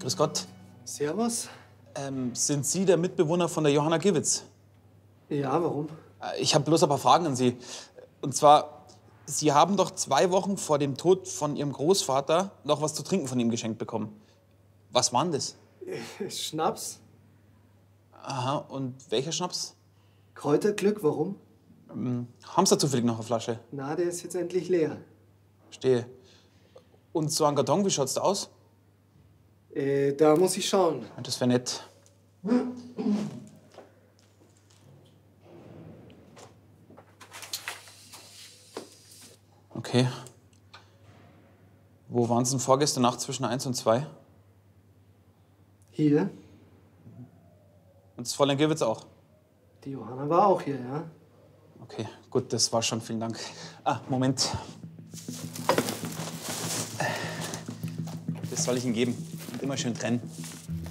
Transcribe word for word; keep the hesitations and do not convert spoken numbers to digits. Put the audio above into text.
Grüß Gott. Servus. Ähm, sind Sie der Mitbewohner von der Johanna Giwitz? Ja, warum? Äh, Ich habe bloß ein paar Fragen an Sie. Und zwar, Sie haben doch zwei Wochen vor dem Tod von Ihrem Großvater noch was zu trinken von ihm geschenkt bekommen. Was war denn das? Schnaps? Aha, und welcher Schnaps? Kräuterglück, warum? Haben Sie da zufällig noch eine Flasche? Na, der ist jetzt endlich leer. Stehe. Und so ein Karton, wie schaut's da aus? Äh, da muss ich schauen. Das wäre nett. Okay. Wo waren Sie denn vorgestern Nacht zwischen eins und zwei? Hier? Und das Fräulein Giwitz auch? Die Johanna war auch hier, ja? Okay, gut, das war schon. Vielen Dank. Ah, Moment. Das soll ich Ihnen geben. Und immer schön trennen.